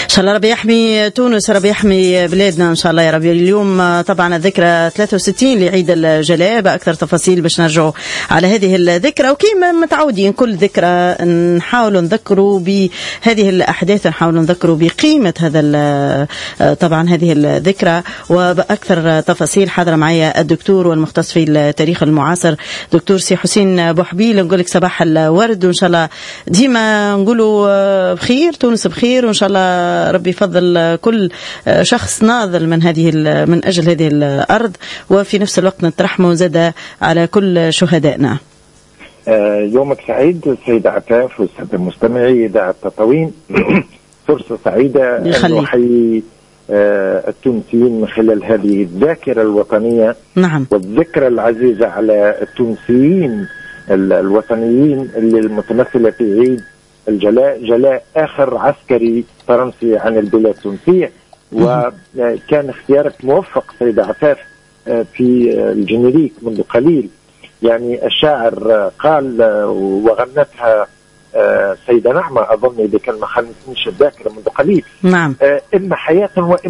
شاء الله ربي يحمي تونس، ربي يحمي بلادنا إن شاء الله يا ربي. اليوم طبعا الذكرى 63 لعيد الجلاء، بأكثر تفاصيل باش نرجعوا على هذه الذكرى، وكيما متعودين كل ذكرى نحاولوا نذكروا بهذه الأحداث، نحاولوا نذكروا بقيمة هذا طبعا هذه الذكرى وبأكثر تفاصيل. حاضر معي الدكتور والمختص في التاريخ المعاصر دكتور سي حسين بوحبيل. نقول لك صباح الورد، وإن شاء الله ديما نقولوا بخير، تونس بخير، وإن شاء الله ربي يفضل كل شخص ناضل من أجل هذه الأرض، وفي نفس الوقت نترحموا زادة على كل شهدائنا. يومك سعيد سيدة عفاف والسادة المستمعي إذاعة تطاوين. فرصة سعيدة أن نحيي التونسيين من خلال هذه الذاكرة الوطنية. نعم. والذكرى العزيزة على التونسيين الوطنيين اللي المتمثلة في عيد الجلاء، جلاء آخر عسكري فرنسي عن البلاد التونسية. وكان اختيارك موفق سيدة عفاف في الجنريك منذ قليل. يعني الشاعر قال وغنتها سيدة نعمة أظن إذا كان ما خانتنيش الذاكرة منذ قليل. نعم. إما حياة وإما